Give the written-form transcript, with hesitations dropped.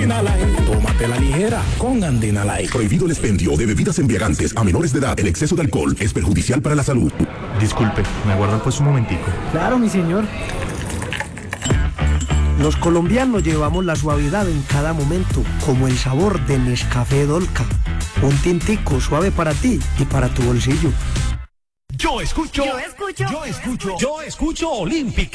Andina Light, tómate la ligera con Andina Light. Prohibido el expendio de bebidas embriagantes a menores de edad. El exceso de alcohol es perjudicial para la salud. Disculpe, ¿me aguardan pues un momentico? Claro, mi señor. Los colombianos llevamos la suavidad en cada momento, como el sabor de Nescafé Dolca. Un tintico suave para ti y para tu bolsillo. Yo escucho Olímpica.